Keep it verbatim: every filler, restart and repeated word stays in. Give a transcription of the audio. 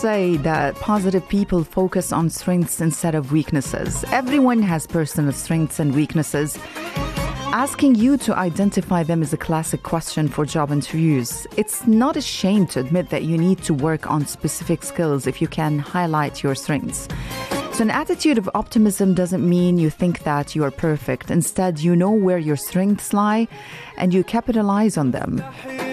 say that positive people focus on strengths instead of weaknesses. Everyone has personal strengths and weaknesses. Asking you to identify them is a classic question for job interviews. It's not a shame to admit that you need to work on specific skills if you can highlight your strengths. So an attitude of optimism doesn't mean you think that you are perfect. Instead, you know where your strengths lie and you capitalize on them.